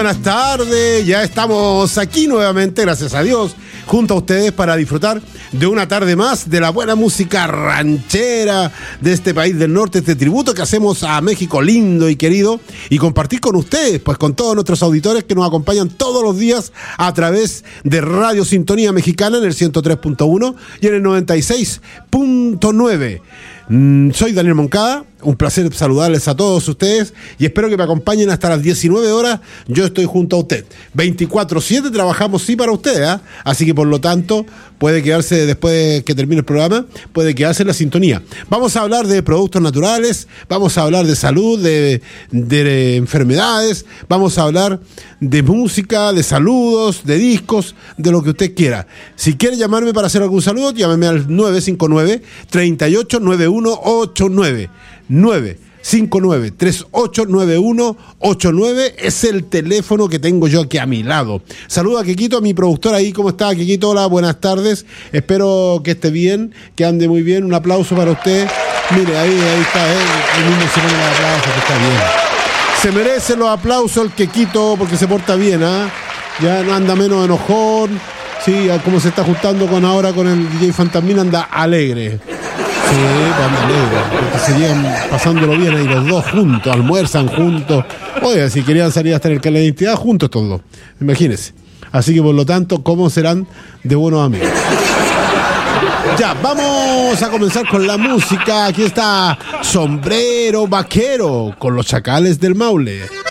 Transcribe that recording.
Buenas tardes, ya estamos aquí nuevamente, gracias a Dios, junto a ustedes para disfrutar de una tarde más de la buena música ranchera de este país del norte, este tributo que hacemos a México lindo y querido, y compartir con ustedes, pues con todos nuestros auditores que nos acompañan todos los días a través de Radio Sintonía Mexicana en el 103.1 y en el 96.9. Soy Daniel Moncada, un placer saludarles a todos ustedes y espero que me acompañen hasta las 19 horas. Yo estoy junto a usted. 24/7 trabajamos sí para ustedes, ¿eh? Así que por lo tanto puede quedarse después que termine el programa, puede quedarse en la sintonía. Vamos a hablar de productos naturales, vamos a hablar de salud, de enfermedades, vamos a hablar de música, de saludos, de discos, de lo que usted quiera. Si quiere llamarme para hacer algún saludo, llámeme al 959-389189. 959-389189 es el teléfono que tengo yo aquí a mi lado. Saludo a Kekito, a mi productor ahí. ¿Cómo está, Kekito? Hola, buenas tardes. Espero que esté bien, que ande muy bien. Un aplauso para usted. Mire, ahí está, el mismo se pone el aplauso, que está bien. Se merece los aplausos el Kekito porque se porta bien, ¿ah? Ya no anda menos enojón. Sí, como se está juntando ahora con el DJ Fantasmín, anda alegre. Sí, anda alegre, porque seguían pasándolo bien ahí los dos juntos, almuerzan juntos. Oye, si querían salir hasta en el Canal de Identidad, juntos estos dos, imagínense. Así que por lo tanto, ¿cómo serán de buenos amigos? Ya, vamos a comenzar con la música. Aquí está Sombrero Vaquero con los Chacales del Maule.